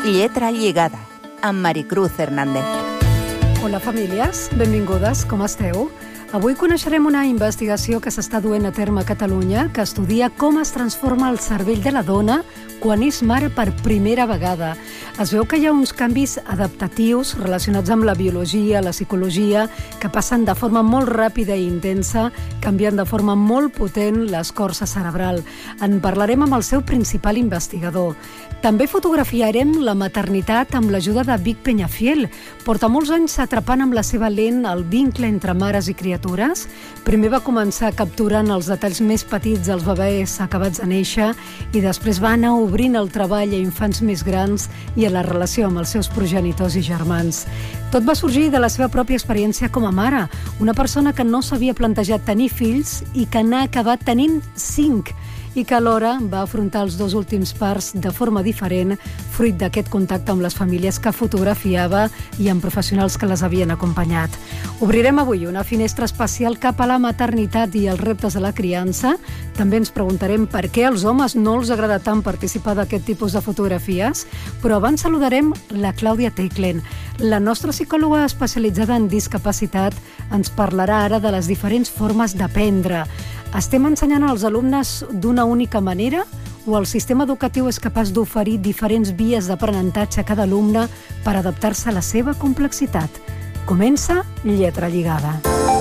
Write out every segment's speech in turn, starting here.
Lletra lligada, amb Maricruz Hernández. Hola famílies, benvingudes, com esteu? Avui coneixerem una investigació que s'està duent a terme a Catalunya que estudia com es transforma el cervell de la dona quan és mare per primera vegada. Es veu que hi ha uns canvis adaptatius relacionats amb la biologia, la psicologia, que passen de forma molt ràpida i intensa, canviant de forma molt potent l'escorça cerebral. En parlarem amb el seu principal investigador. També fotografiarem la maternitat amb l'ajuda de Vic Peñafiel. Porta molts anys atrapant amb la seva lent el vincle entre mares i criatures. Primer va començar capturant els detalls més petits dels bebès acabats de néixer i després va anar obrint el treball a infants més grans i a la relació amb els seus progenitors i germans. Tot va sorgir de la seva pròpia experiència com a mare, una persona que no s'havia plantejat tenir fills i que n'ha acabat tenint 5, i que alhora va afrontar els 2 últims parts de forma diferent, fruit d'aquest contacte amb les famílies que fotografiava i amb professionals que les havien acompanyat. Obrirem avui una finestra especial cap a la maternitat i els reptes de la criança. També ens preguntarem per què als homes no els agrada tant participar d'aquest tipus de fotografies, però abans saludarem la Clàudia Teclen. La nostra psicòloga especialitzada en discapacitat ens parlarà ara de les diferents formes d'aprendre. Estem ensenyant als alumnes d'una única manera o el sistema educatiu és capaç d'oferir diferents vies d'aprenentatge a cada alumne per adaptar-se a la seva complexitat? Comença Lletra lligada.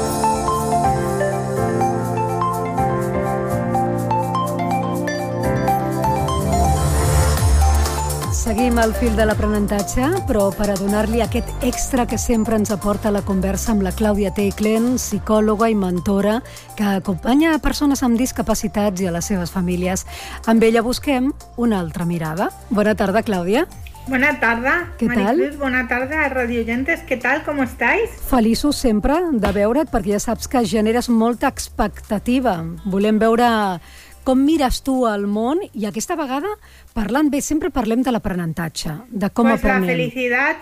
Seguim al fil de l'aprenentatge, però per a donar-li aquest extra que sempre ens aporta la conversa amb la Clàudia Teclen, psicòloga i mentora, que acompanya a persones amb discapacitats i a les seves famílies. Amb ella busquem una altra mirada. Bona tarda, Clàudia. Buena tarda, Maricruz, buena tarda, radioyentes, ¿qué tal? ¿Cómo estáis? Feliços sempre de veure't, perquè ja saps que generes molta expectativa. Volem veure com mires tu al món i aquesta vegada, parlant bé, sempre parlem de l'aprenentatge, de com aprenem. Pues la felicidad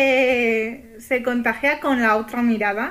se contagia con la otra mirada.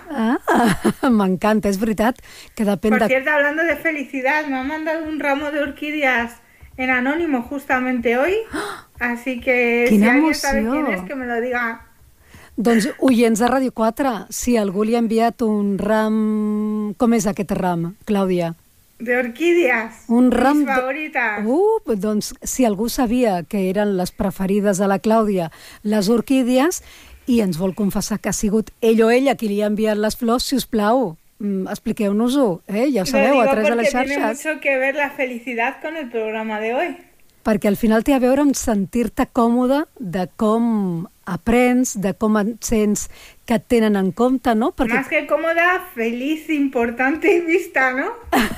M'encanta, és veritat que depèn Por cierto, hablando de felicidad, me ha mandado un ramo de orquídeas en anónimo justamente hoy, así que si alguien sabe quién es, que me lo diga. Doncs, oients de Ràdio 4, si algú li ha enviat un ram... Com és aquest ram, Clàudia? De orquídeas, un ram mis favoritas. Doncs si algú sabia que eren les preferides de la Clàudia, les orquídees, i ens vol confessar que ha sigut ell o ella qui li ha enviat les flors, si us plau, expliqueu-nos-ho, ja ho sabeu, a través de les xarxes. Tiene mucho que ver la felicidad con el programa de hoy. Perquè al final té a veure amb sentir-te còmode de com aprens, de com et sents que et tenen en compte, no? Perquè... Más que còmoda, feliç, importante i vista, no?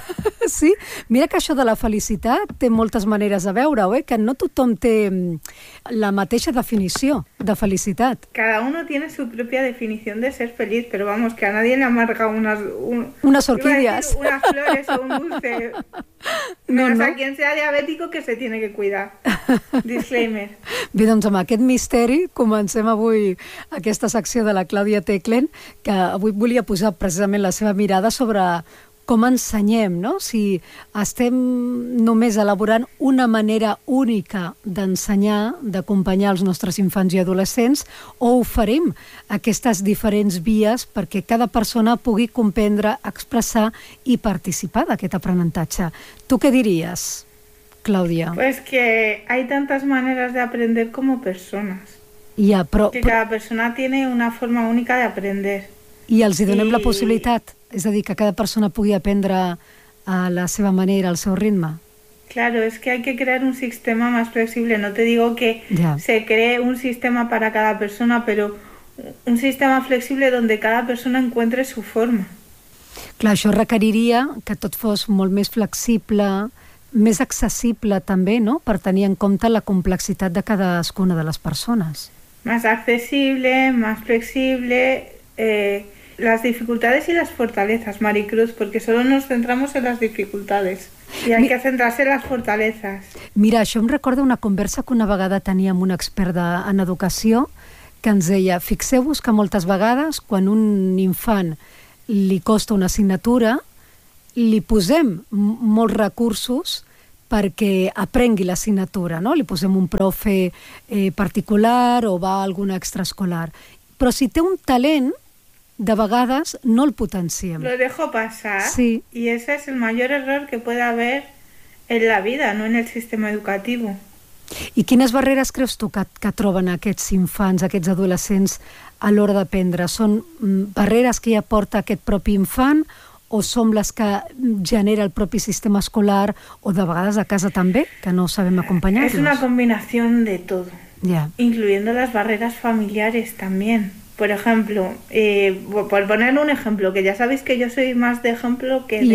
Sí, mira que això de la felicitat té moltes maneres de veure-ho, que no tothom té la mateixa definició de felicitat. Cada uno tiene su propia definición de ser feliz, pero vamos, que a nadie le amarga unas orquídeas. Unas flores o un dulce. Menos a quien sea diabético que se tiene que cuidar. Disclaimer. Bé, doncs amb aquest misteri comencem avui aquesta secció de la Clàudia Teclen, que avui volia posar precisament la seva mirada sobre com ensenyem, no? Si estem només elaborant una manera única d'ensenyar, d'acompanyar els nostres infants i adolescents, o oferim aquestes diferents vies perquè cada persona pugui comprendre, expressar i participar d'aquest aprenentatge. Tu què diries, Clàudia? Pues que hay tantas maneras de aprender como personas. Que cada persona tiene una forma única de aprender. I els hi donem la possibilitat, és a dir, que cada persona pugui aprendre a la seva manera, al seu ritme. Claro, es que hay que crear un sistema más flexible. No te digo que se cree un sistema para cada persona, pero un sistema flexible donde cada persona encuentre su forma. Clar, això requeriria que tot fos molt més flexible, més accessible també, no?, per tenir en compte la complexitat de cadascuna de les persones. Más accesible, más flexible, las dificultades y las fortalezas, Maricruz, porque solo nos centramos en las dificultades y hay que centrarse en las fortalezas. Mira, això em recorda una conversa que una vegada teníem un expert en educació que ens deia, fixeu-vos que moltes vegades quan un infant li costa una assignatura li posem molts recursos perquè aprengui l'assignatura, no? Li posem un profe particular o va a alguna extraescolar. Però si té un talent, de vegades no el potenciem. Lo dejo pasar. Sí. Y ese es el mayor error que puede haber en la vida, no en el sistema educativo. I quines barreres creus tu que troben aquests infants, aquests adolescents a l'hora d'aprendre? Són barreres que ja porta aquest propi infant o són les que genera el propi sistema escolar o de vegades a casa també, que no sabem acompanyar-los? Es una combinación de todo, yeah. Incluyendo las barreras familiares también. Por ejemplo, por poner un ejemplo, que ya sabéis que yo soy más de ejemplo que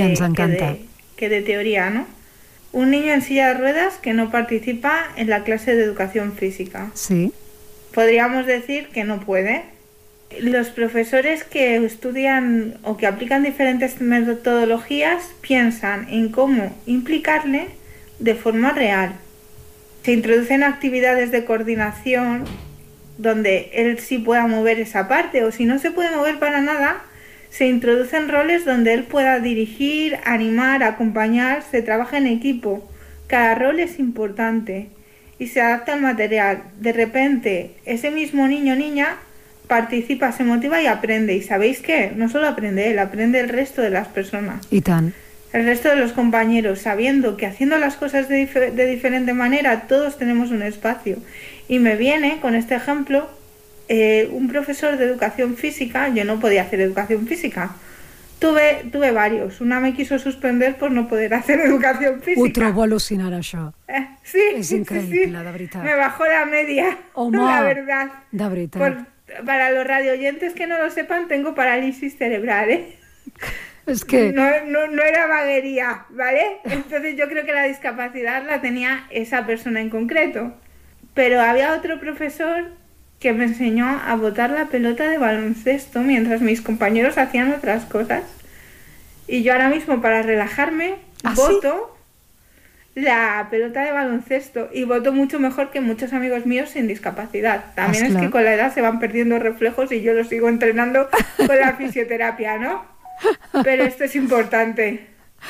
de teoría, ¿no? Un niño en silla de ruedas que no participa en la clase de educación física. Sí. Podríamos decir que no puede. Los profesores que estudian o que aplican diferentes metodologías piensan en cómo implicarle de forma real. Se introducen actividades de coordinación donde él sí pueda mover esa parte, o si no se puede mover para nada, se introducen roles donde él pueda dirigir, animar, acompañar, se trabaja en equipo. Cada rol es importante y se adapta al material. De repente, ese mismo niño o niña participa, se motiva y aprende. ¿Y sabéis qué? No solo aprende él, aprende el resto de las personas. Y tan. El resto de los compañeros, sabiendo que haciendo las cosas de diferente manera, todos tenemos un espacio. Y me viene, con este ejemplo, un profesor de educación física. Yo no podía hacer educación física. Tuve varios. Una me quiso suspender por no poder hacer educación física. Ho trobo al·lucinant, això. Sí, és increïble, de veritat. Me bajó la media, Home, la verdad. De veritat. Para los radioyentes que no lo sepan, tengo parálisis cerebral, ¿eh? Es que... No era vaguería, ¿vale? Entonces yo creo que la discapacidad la tenía esa persona en concreto. Pero había otro profesor que me enseñó a botar la pelota de baloncesto mientras mis compañeros hacían otras cosas. Y yo ahora mismo, para relajarme, boto la pelota de baloncesto y boto mucho mejor que muchos amigos míos sin discapacidad. También es que con la edad se van perdiendo reflejos y yo los sigo entrenando con la fisioterapia, ¿no? Pero esto es importante.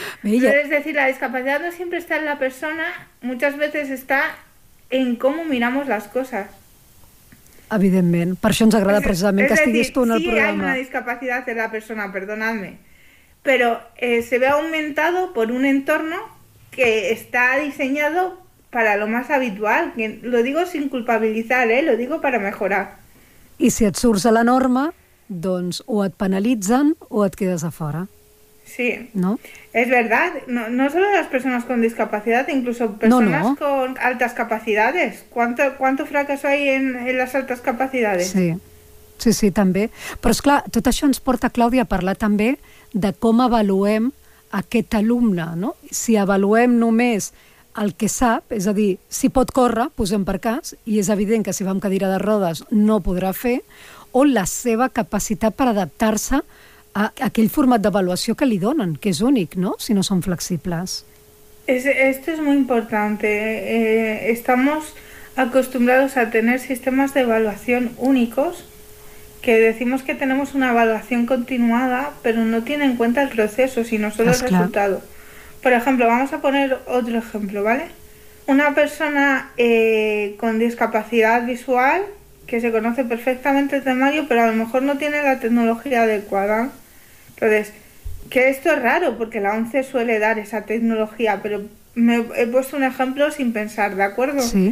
Es decir, la discapacidad no siempre está en la persona, muchas veces está en cómo miramos las cosas. Evidentment, per això ens agrada precisament que estiguis tu en el programa. Sí, hay una discapacidad en la persona, perdonadme, pero se ve aumentado por un entorno que está diseñado para lo más habitual, que lo digo sin culpabilizar, lo digo para mejorar. I si et surts a la norma, doncs o et penalitzen o et quedes a fora. Sí, ¿no? Es verdad, no solo las personas con discapacidad, incluso personas con altas capacidades. ¿Cuánto fracaso hay en las altas capacidades? Sí, també. Però esclar, tot això ens porta, Clàudia, a parlar també de com avaluem aquest alumne, no? Si avaluem només el que sap, és a dir, si pot córrer, posem per cas, i és evident que si va amb cadira de rodes no podrà fer, o la seva capacitat per adaptar-se a aquell format d'avaluació que li donen, que és únic, ¿no? Si no són flexibles. Esto es muy importante. Estamos acostumbrados a tener sistemas de evaluación únicos, que decimos que tenemos una evaluación continuada, pero no tiene en cuenta el proceso, sino solo el resultado. Por ejemplo, vamos a poner otro ejemplo, ¿vale? Una persona con discapacidad visual que se conoce perfectamente el temario, pero a lo mejor no tiene la tecnología adecuada. Entonces, que esto es raro, porque la ONCE suele dar esa tecnología, pero me he puesto un ejemplo sin pensar, ¿de acuerdo? Sí.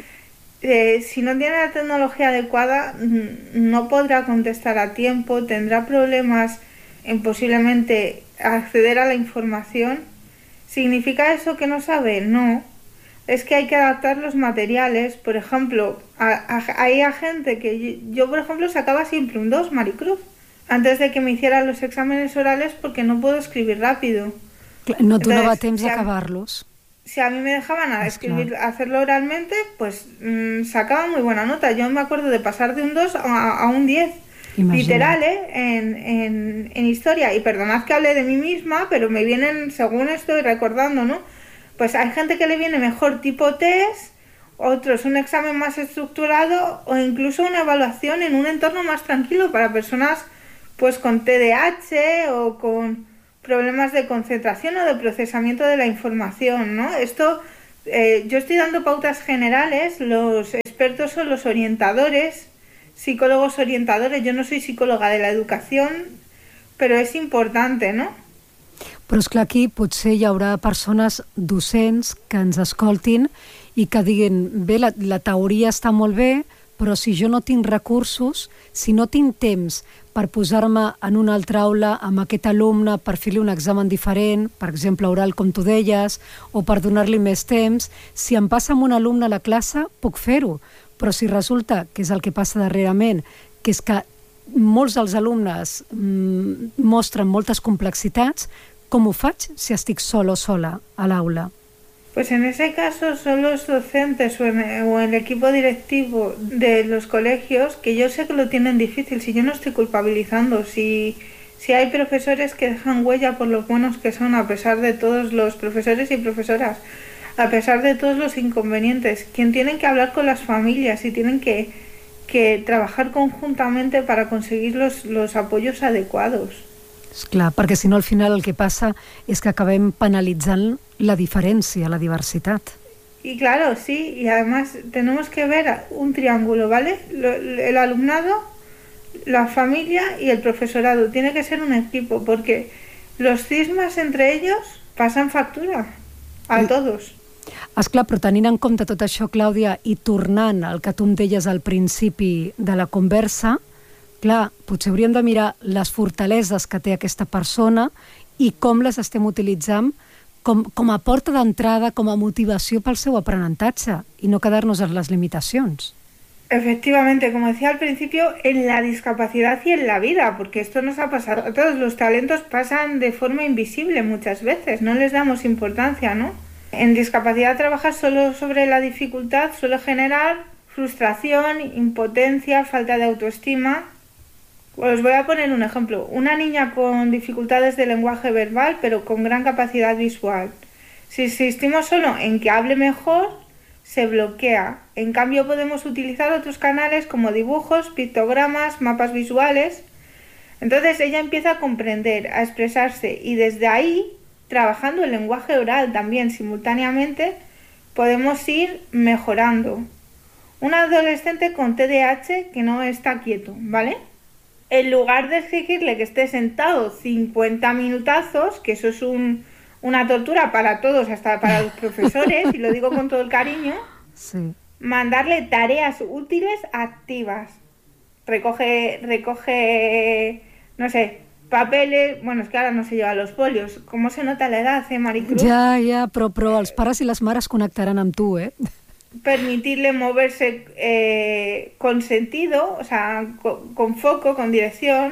Si no tiene la tecnología adecuada, no podrá contestar a tiempo, tendrá problemas en posiblemente acceder a la información. ¿Significa eso que no sabe? No. Es que hay que adaptar los materiales. Por ejemplo, hay gente que yo, por ejemplo, sacaba siempre un 2, Maricruz, antes de que me hicieran los exámenes orales, porque no puedo escribir rápido. No donava temps d'acabar-los. Si a mí me dejaban hacerlo oralmente, pues sacaba muy buena nota. Yo me acuerdo de pasar de un 2 a un 10. Literal, en historia. Y perdonad que hable de mí misma, pero me vienen, según estoy recordando, ¿no? Pues hay gente que le viene mejor tipo test, otros un examen más estructurado o incluso una evaluación en un entorno más tranquilo para personas pues con TDAH o con problemas de concentración o de procesamiento de la información, ¿no? Esto Yo estoy dando pautas generales, los expertos son los orientadores, psicólogos orientadores. Yo no soy psicòloga de l'educació, però és important, no? Però és clar, aquí potser hi haurà persones docents que ens escoltin i que diguin, bé, la teoria està molt bé, però si jo no tinc recursos, si no tinc temps per posar-me en una altra aula amb aquest alumne per fer-li un examen diferent, per exemple oral com tu deies, o per donar-li més temps, si em passa amb un alumne a la classe, puc fer-ho. Però si resulta, que és el que passa darrerament, que és que molts dels alumnes mostren moltes complexitats, com ho faig si estic sol o sola a l'aula? Pues en ese caso son los docentes o el equipo directivo de los colegios, que yo sé que lo tienen difícil, si yo no estoy culpabilizando, si hay profesores que dejan huella por los buenos que son, a pesar de todos los profesores y profesoras, a pesar de todos los inconvenientes, quien tienen que hablar con las familias y tienen que trabajar conjuntamente para conseguir los apoyos adecuados. Esclar, perquè si no al final el que passa és que acabem penalitzant la diferència, la diversitat. Y claro, sí, y además tenemos que ver un triángulo, ¿vale? El alumnado, la familia y el profesorado. Tiene que ser un equipo, porque los cismas entre ellos pasan factura a todos. Esclar, però tenint en compte tot això, Clàudia, i tornant al que tu em deies al principi de la conversa, clar, potser hauríem de mirar les fortaleses que té aquesta persona i com les estem utilitzant com a porta d'entrada, com a motivació pel seu aprenentatge i no quedar-nos en les limitacions. Efectivamente, como decía al principio, en la discapacidad y en la vida, porque esto nos ha pasado a todos. Los talentos pasan de forma invisible muchas veces, no les damos importancia, ¿no? En discapacidad trabajar solo sobre la dificultad suele generar frustración, impotencia, falta de autoestima. Os voy a poner un ejemplo. Una niña con dificultades de lenguaje verbal, pero con gran capacidad visual. Si insistimos solo en que hable mejor, se bloquea. En cambio, podemos utilizar otros canales como dibujos, pictogramas, mapas visuales. Entonces ella empieza a comprender, a expresarse, y desde ahí, trabajando el lenguaje oral también simultáneamente, podemos ir mejorando. Un adolescente con TDAH que no está quieto, ¿vale? En lugar de exigirle que esté sentado 50 minutazos, que eso es una tortura para todos, hasta para los profesores, y lo digo con todo el cariño, sí. Mandarle tareas útiles activas. Recoge, no sé, papeles. Bueno, és que ara no se lleva los folios. Com se nota la edad, Maricruz? Ja, però els pares i les mares connectaran amb tu, Permitirle moverse con sentido, o sea, con foco, con dirección,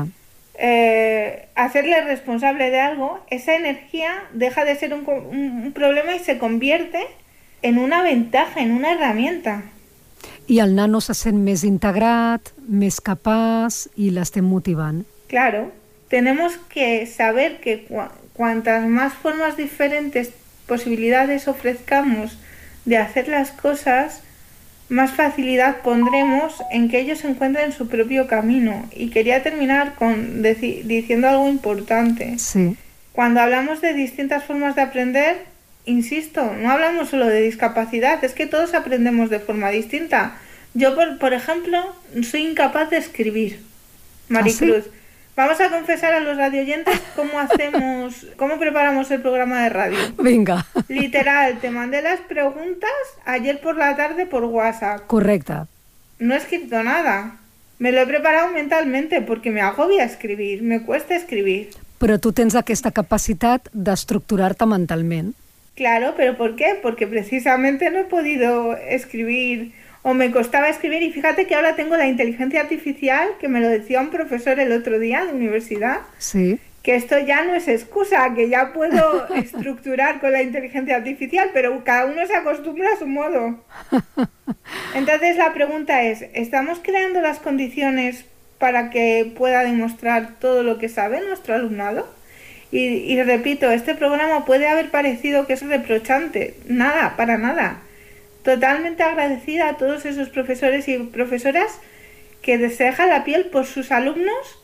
hacerle responsable de algo. Esa energía deja de ser un problema y se convierte en una ventaja, en una herramienta. I el nano se sent més integrat, més capaç i l'estem motivant. Claro, tenemos que saber que cuantas más formas diferentes, posibilidades ofrezcamos de hacer las cosas, más facilidad pondremos en que ellos encuentren su propio camino. Y quería terminar diciendo algo importante. Sí. Cuando hablamos de distintas formas de aprender, insisto, no hablamos solo de discapacidad, es que todos aprendemos de forma distinta. Yo, por ejemplo, soy incapaz de escribir, Maricruz. ¿Ah, sí? Vamos a confesar a los radioyentes cómo preparamos el programa de radio. Venga. Literal, te mandé las preguntas ayer por la tarde por WhatsApp. Correcta. No he escrito nada. Me lo he preparado mentalmente porque me agobia escribir, me cuesta escribir. Però tu tens aquesta capacitat d'estructurar-te mentalment. Claro, ¿pero por qué? Porque precisamente no he podido escribir o me costaba escribir, y fíjate que ahora tengo la inteligencia artificial, que me lo decía un profesor el otro día de universidad, sí. Que esto ya no es excusa, que ya puedo estructurar con la inteligencia artificial, pero cada uno se acostumbra a su modo. Entonces la pregunta es, ¿estamos creando las condiciones para que pueda demostrar todo lo que sabe nuestro alumnado? Y repito, este programa puede haber parecido que es reprochante, nada, para nada. Totalmente agradecida a todos esos profesores y profesoras que se dejan la piel por sus alumnos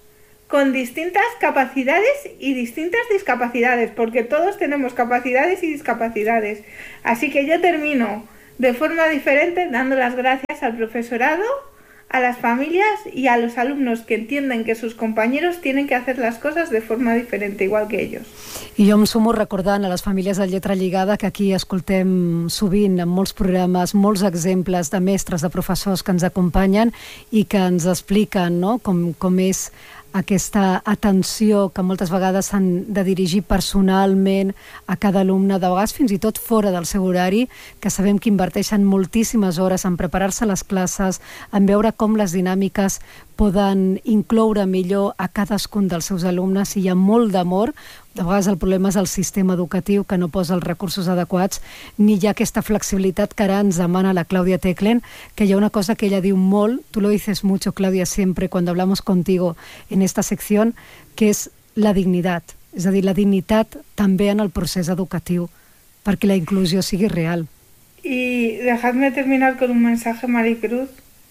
con distintas capacidades y distintas discapacidades, porque todos tenemos capacidades y discapacidades. Así que yo termino de forma diferente dando las gracias al profesorado, a las familias y a los alumnos que entienden que sus compañeros tienen que hacer las cosas de forma diferente, igual que ellos. I jo em sumo recordant a les famílies de Lletra Lligada que aquí escoltem sovint en molts programes molts exemples de mestres, de professors que ens acompanyen i que ens expliquen, no?, com és aquesta atenció que moltes vegades s'han de dirigir personalment a cada alumne, de vegades fins i tot fora del seu horari, que sabem que inverteixen moltíssimes hores en preparar-se les classes, en veure com les dinàmiques poden incloure millor a cadascun dels seus alumnes, i hi ha molt d'amor. De vegades el problema és el sistema educatiu que no posa els recursos adequats, ni hi ha aquesta flexibilitat que ara ens demana la Clàudia Teclen, que hi ha una cosa que ella diu molt, tú lo dices mucho, Clàudia, siempre cuando hablamos contigo en esta sección, que és la dignitat, és a dir, la dignitat també en el procés educatiu, perquè la inclusió sigui real. Y dejadme terminar con un mensaje, Maricruz.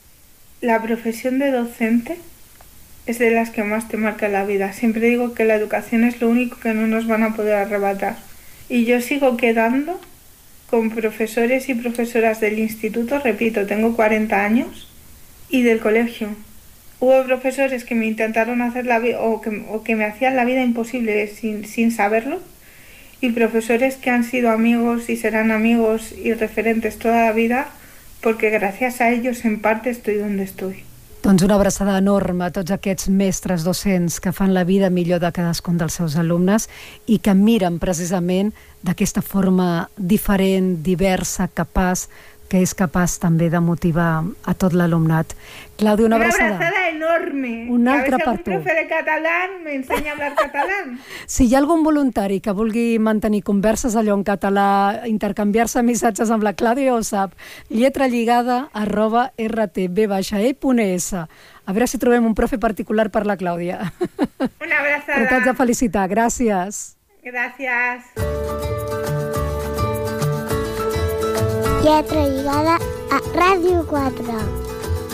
La profesión de docente es de las que más te marca la vida. Siempre digo que la educación es lo único que no nos van a poder arrebatar. Y yo sigo quedando con profesores y profesoras del instituto, repito, tengo 40 años, y del colegio. Hubo profesores que me intentaron hacer la vida, o que me hacían la vida imposible sin saberlo, y profesores que han sido amigos y serán amigos y referentes toda la vida, porque gracias a ellos en parte estoy donde estoy. Doncs una abraçada enorme a tots aquests mestres docents que fan la vida millor de cadascun dels seus alumnes i que miren precisament d'aquesta forma diferent, diversa, capaç, que és capaç també de motivar a tot l'alumnat. Clàudia, una abraçada. Una abraçada enorme. Una altra per tu. A veure si algun profe de català m'ensenya a hablar català. Si hi ha algun voluntari que vulgui mantenir converses allò en català, intercanviar-se missatges amb la Clàudia, ja ho sap, lletralligada@rtb-e.es. A veure si trobem un profe particular per la Clàudia. Una abraçada. Però t'haig de felicitar. Gràcies. Gràcies. Lletra Lligada a Ràdio 4.